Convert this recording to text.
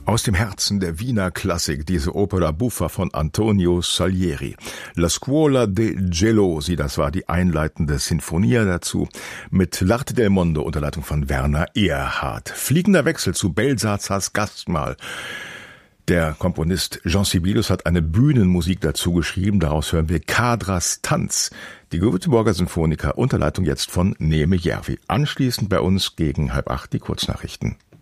Aus dem Herzen der Wiener Klassik, diese Opera buffa von Antonio Salieri. La Scuola de Gelosi, das war die einleitende Sinfonia dazu, mit L'Arte del Mondo unter Leitung von Werner Erhardt. Fliegender Wechsel zu Belsazars Gastmahl. Der Komponist Jean Sibelius hat eine Bühnenmusik dazu geschrieben, daraus hören wir Kadras Tanz. Die Göteborger Sinfoniker unter Leitung jetzt von Neeme Järvi. Anschließend bei uns gegen 7:30 die Kurznachrichten.